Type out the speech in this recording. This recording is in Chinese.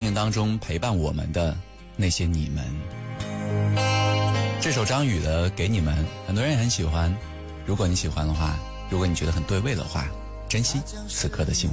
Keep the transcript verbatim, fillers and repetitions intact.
情当中陪伴我们的那些你们。这首张宇的《给你们》，很多人也很喜欢。如果你喜欢的话，如果你觉得很对味的话，珍惜此刻的幸福。